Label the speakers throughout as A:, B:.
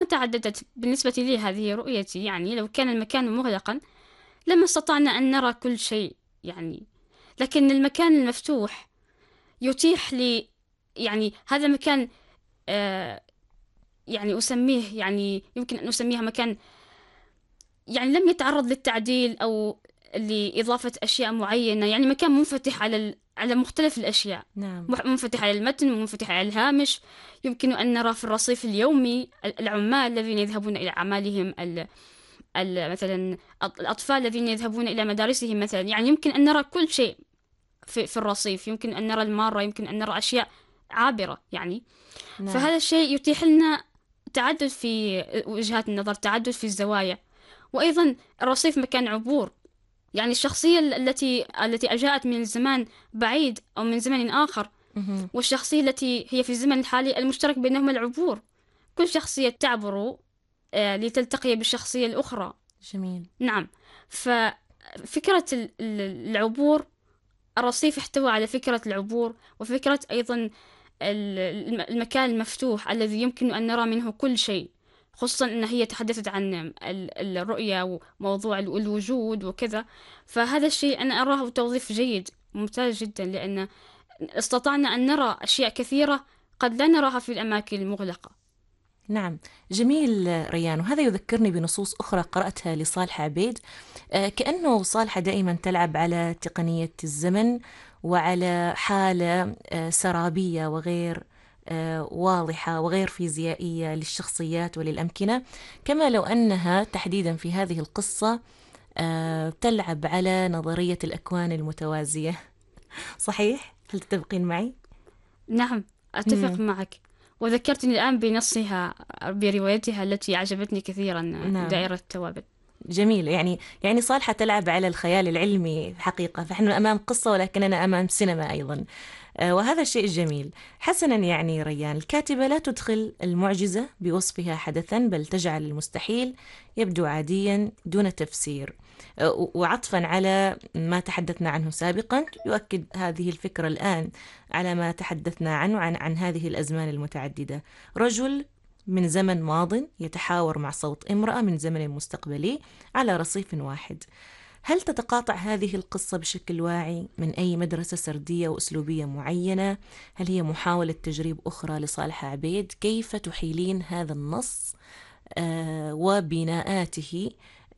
A: تعددت بالنسبة لي هذه رؤيتي. يعني لو كان المكان مغلقا لما استطعنا أن نرى كل شيء يعني، لكن المكان المفتوح يتيح لي يعني هذا مكان آه يعني أسميه، يعني يمكن أن أسميها مكان يعني لم يتعرض للتعديل أو لإضافة أشياء معينة، يعني مكان منفتح على مختلف الأشياء.
B: نعم.
A: منفتح على المتن ومنفتح على الهامش. يمكن أن نرى في الرصيف اليومي العمال الذين يذهبون إلى أعمالهم، مثلا الأطفال الذين يذهبون إلى مدارسهم مثلا. يعني يمكن أن نرى كل شيء في الرصيف، يمكن أن نرى المارة، يمكن أن نرى أشياء عابرة يعني.
B: نعم.
A: فهذا الشيء يتيح لنا تعدد في وجهات النظر، تعدد في الزوايا. وأيضا الرصيف مكان عبور. يعني الشخصية التي أجاءت من زمان بعيد أو من زمن آخر،
B: مهم.
A: والشخصية التي هي في الزمن الحالي، المشترك بينهما العبور. كل شخصية تعبر لتلتقي بالشخصية الأخرى.
B: جميل.
A: نعم. ففكرة العبور، الرصيف احتوى على فكرة العبور، وفكرة أيضا المكان المفتوح الذي يمكن أن نرى منه كل شيء، خصوصا أن هي تحدثت عن الرؤية وموضوع الوجود وكذا. فهذا الشيء أنا أراه توظيف جيد ممتاز جدا، لأن استطعنا أن نرى أشياء كثيرة قد لا نراها في الأماكن المغلقة.
B: نعم، جميل ريان. وهذا يذكرني بنصوص أخرى قرأتها لصالح عبيد. كأنه صالحة دائما تلعب على تقنية الزمن وعلى حالة سرابية وغير واضحة وغير فيزيائية للشخصيات وللأمكنة، كما لو أنها تحديدا في هذه القصة تلعب على نظرية الأكوان المتوازية. صحيح؟ هل تتفقين معي؟
A: نعم، أتفق معك. وذكرتني الآن بنصها، بروايتها التي عجبتني كثيرا،
B: نعم.
A: دائرة التوابل.
B: جميل. يعني صالحة تلعب على الخيال العلمي حقيقة، فنحن أمام قصة ولكننا أمام سينما أيضا. وهذا الشيء جميل. حسنا، يعني ريان، الكاتبة لا تدخل المعجزة بوصفها حدثا، بل تجعل المستحيل يبدو عاديا دون تفسير. وعطفا على ما تحدثنا عنه سابقا، يؤكد هذه الفكرة الآن على ما تحدثنا عنه عن هذه الأزمان المتعددة. رجل من زمن ماض يتحاور مع صوت امرأة من زمن مستقبلي على رصيف واحد. هل تتقاطع هذه القصة بشكل واعي من أي مدرسة سردية وأسلوبية معينة؟ هل هي محاولة تجريب أخرى لصالح عبيد؟ كيف تحيلين هذا النص وبناءاته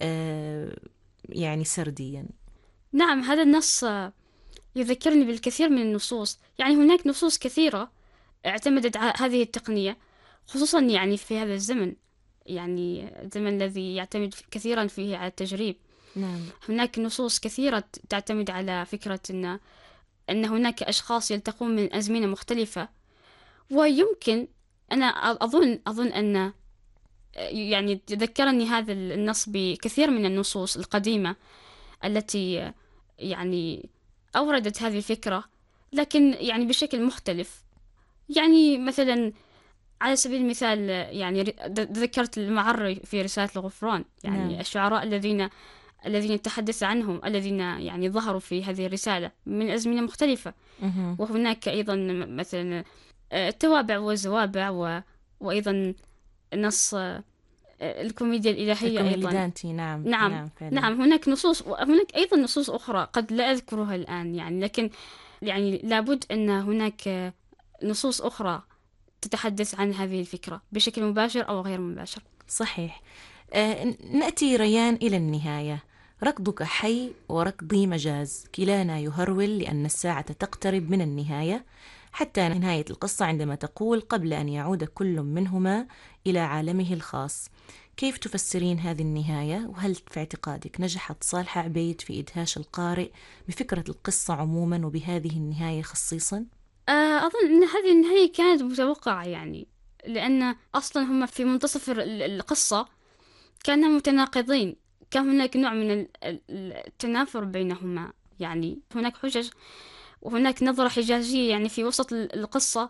B: يعني سرديا؟
A: نعم، هذا النص يذكرني بالكثير من النصوص. يعني هناك نصوص كثيرة اعتمدت على هذه التقنية، خصوصا يعني في هذا الزمن، يعني الزمن الذي يعتمد كثيرا فيه على التجريب.
B: نعم.
A: هناك نصوص كثيرة تعتمد على فكرة أن هناك أشخاص يلتقون من أزمنة مختلفة. ويمكن أنا أظن أن يعني ذكرني هذا النص بكثير من النصوص القديمة التي يعني أوردت هذه الفكرة، لكن يعني بشكل مختلف. يعني مثلا على سبيل المثال، يعني ذكرت المعري في رسالة الغفران، يعني
B: نعم.
A: الشعراء الذين تحدث عنهم، الذين يعني ظهروا في هذه الرسالة من أزمنة مختلفة.
B: مهم.
A: وهناك أيضا مثلا التوابع والزوابع، وأيضا نص الكوميديا الإلهية
B: الكوميدي
A: أيضا.
B: دانتي. نعم.
A: نعم.
B: نعم فعلا.
A: نعم، هناك نصوص، وهناك أيضا نصوص أخرى قد لا أذكرها الآن يعني، لكن يعني لابد أن هناك نصوص أخرى تتحدث عن هذه الفكرة بشكل مباشر أو غير مباشر.
B: صحيح. نأتي ريان إلى النهاية. ركضك حي وركضي مجاز، كلانا يهرول لأن الساعة تقترب من النهاية، حتى نهاية القصة عندما تقول قبل أن يعود كل منهما إلى عالمه الخاص. كيف تفسرين هذه النهاية؟ وهل في اعتقادك نجحت صالحة عبيد في إدهاش القارئ بفكرة القصة عموما وبهذه النهاية خصيصا؟
A: أظن أن هذه النهاية كانت متوقعة، يعني لأن أصلا هم في منتصف القصة كانوا متناقضين. كان هناك نوع من التنافر بينهما، يعني هناك حجج وهناك نظرة حجاجية يعني في وسط القصة.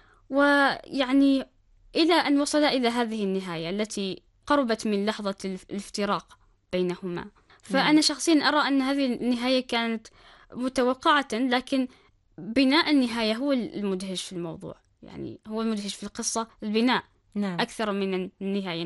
A: ويعني إلى أن وصل إلى هذه النهاية التي قربت من لحظة الافتراق بينهما.
B: نعم.
A: فأنا شخصيا أرى أن هذه النهاية كانت متوقعة، لكن بناء النهاية هو المدهش في الموضوع. يعني هو المدهش في القصة، البناء
B: نعم.
A: أكثر من النهاية